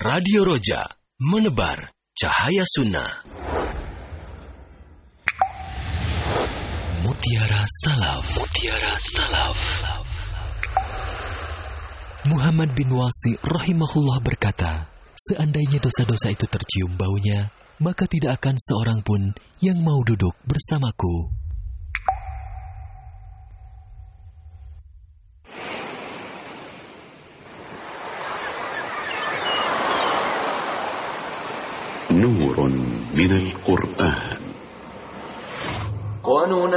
Radio Roja, menebar cahaya sunnah. Mutiara Salaf. Mutiara Salaf. Muhammad bin Wasi rahimahullah berkata, seandainya dosa-dosa itu tercium baunya, maka tidak akan seorang pun yang mau duduk bersamaku. Nurun minal Qur'an.